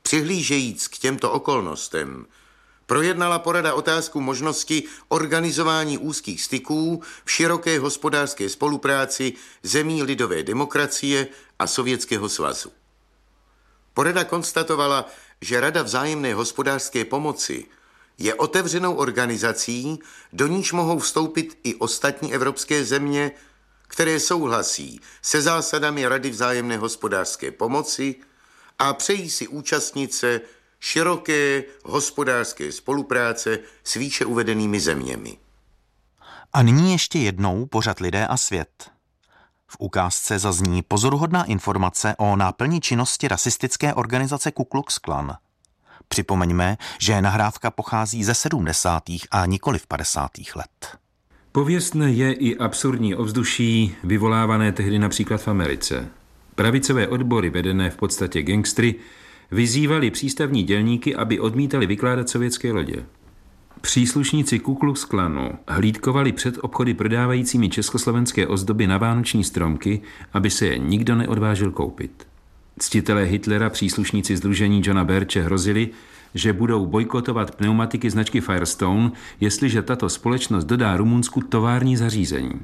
Přihlížejíc k těmto okolnostem, projednala porada otázku možnosti organizování úzkých styků v široké hospodářské spolupráci zemí lidové demokracie a Sovětského svazu. Porada konstatovala, že Rada vzájemné hospodářské pomoci je otevřenou organizací, do níž mohou vstoupit i ostatní evropské země, které souhlasí se zásadami Rady vzájemné hospodářské pomoci a přejí si účastnit se široké hospodářské spolupráce s výše uvedenými zeměmi. A nyní ještě jednou pořad Lidé a svět. V ukázce zazní pozoruhodná informace o náplni činnosti rasistické organizace Ku Klux Klan. Připomeňme, že nahrávka pochází ze 70. a nikoliv 50. let. Pověstné je i absurdní ovzduší vyvolávané tehdy například v Americe. Pravicové odbory, vedené v podstatě gangstry, vyzývali přístavní dělníky, aby odmítali vykládat sovětské lodě. Příslušníci Ku Klux Klanu hlídkovali před obchody prodávajícími československé ozdoby na vánoční stromky, aby se je nikdo neodvážil koupit. Ctitelé Hitlera, příslušníci sdružení Johna Birche, hrozili, že budou bojkotovat pneumatiky značky Firestone, jestliže tato společnost dodá Rumunsku tovární zařízení.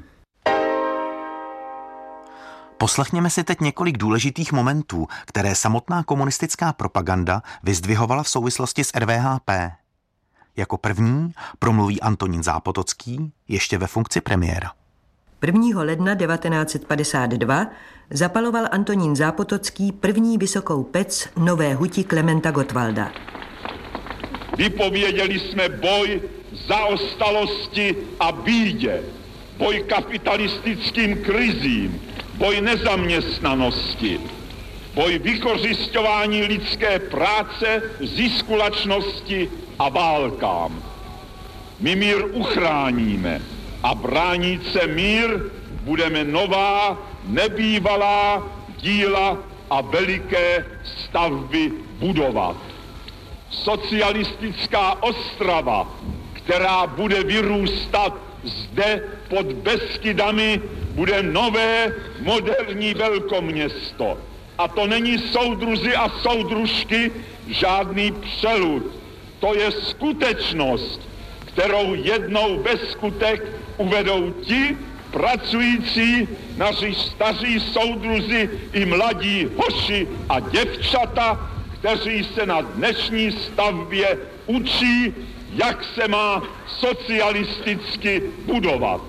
Poslechněme si teď několik důležitých momentů, které samotná komunistická propaganda vyzdvihovala v souvislosti s RVHP. Jako první promluví Antonín Zápotocký, ještě ve funkci premiéra. 1. ledna 1952 zapaloval Antonín Zápotocký první vysokou pec Nové huti Klementa Gottwalda. Vypověděli jsme boj zaostalosti a bídě, boj kapitalistickým krizím, boj nezaměstnanosti, boj vykořisťování lidské práce, ziskulačnosti a válkám. My mír uchráníme a bránit se mír budeme nová, nebývalá díla a veliké stavby budovat. Socialistická Ostrava, která bude vyrůstat zde pod Beskydami, bude nové, moderní velkoměsto. A to není soudruzi a soudružky, žádný přelud. To je skutečnost, kterou jednou ve skutek uvedou ti pracující, naši staří soudruzi i mladí hoši a děvčata, kteří se na dnešní stavbě učí, jak se má socialisticky budovat.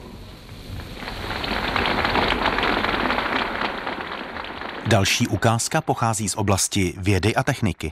Další ukázka pochází z oblasti vědy a techniky.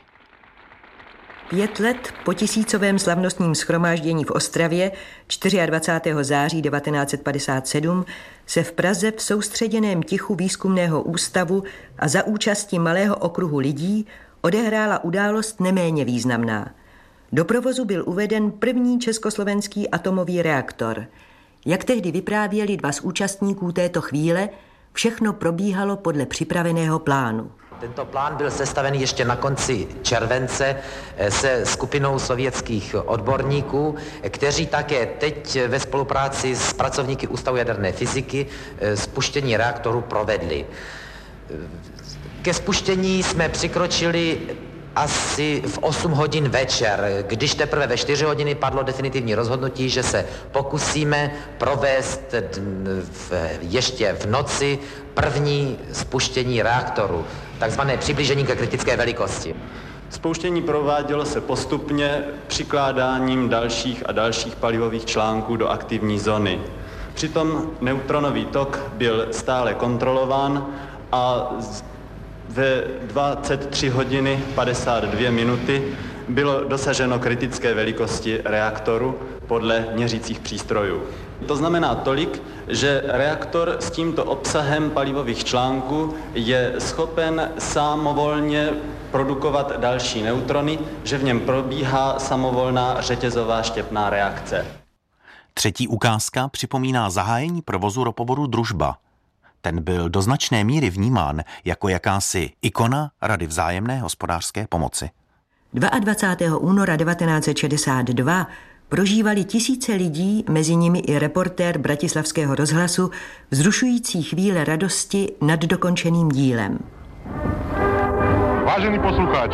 5 let po tisícovém slavnostním shromáždění v Ostravě 24. září 1957 se v Praze v soustředěném tichu výzkumného ústavu a za účasti malého okruhu lidí odehrála událost neméně významná. Do provozu byl uveden první československý atomový reaktor. Jak tehdy vyprávěli 2 z účastníků této chvíle, všechno probíhalo podle připraveného plánu. Tento plán byl sestaven ještě na konci července se skupinou sovětských odborníků, kteří také teď ve spolupráci s pracovníky Ústavu jaderné fyziky spuštění reaktoru provedli. Ke spuštění jsme přikročili asi v 8 hodin večer, když teprve ve 4 hodiny padlo definitivní rozhodnutí, že se pokusíme provést ještě v noci první spuštění reaktoru, takzvané přiblížení ke kritické velikosti. Spouštění provádělo se postupně přikládáním dalších a dalších palivových článků do aktivní zóny. Přitom neutronový tok byl stále kontrolován a ve 23 hodiny 52 minuty bylo dosaženo kritické velikosti reaktoru podle měřících přístrojů. To znamená tolik, že reaktor s tímto obsahem palivových článků je schopen samovolně produkovat další neutrony, že v něm probíhá samovolná řetězová štěpná reakce. Třetí ukázka připomíná zahájení provozu ropovodu Družba. Ten byl do značné míry vnímán jako jakási ikona Rady vzájemné hospodářské pomoci. 22. února 1962 prožívali tisíce lidí, mezi nimi i reportér Bratislavského rozhlasu, vzrušující chvíle radosti nad dokončeným dílem. Vážení posluchači,